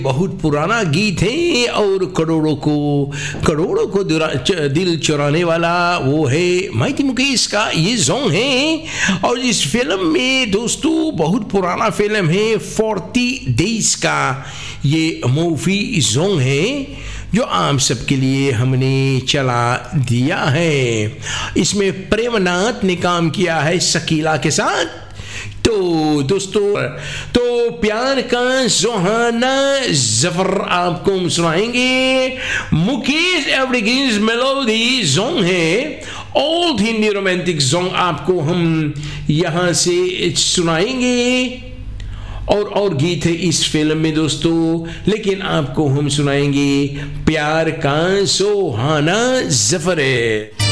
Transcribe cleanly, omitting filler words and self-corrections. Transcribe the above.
बहुत पुराना गीत है और करोड़ों को दिल चुराने वाला वो है माइटी मुकेश का ये सॉन्ग है। और इस फिल्म में दोस्तों बहुत पुराना फिल्म है 40 डेज का ये मूवी सॉन्ग है जो आप सबके लिए हमने चला दिया है। इसमें प्रेमनाथ ने काम किया है शकीला के साथ। तो दोस्तों तो प्यार का सुहाना ज़फर आपको हम सुनाएंगे। मुकेश एवरीग्रीन्स मेलोडी सॉन्ग है, ओल्ड हिंदी रोमांटिक सॉन्ग आपको हम यहाँ से सुनाएंगे। और गीत है इस फिल्म में दोस्तों, लेकिन आपको हम सुनाएंगे प्यार का सुहाना ज़फर है।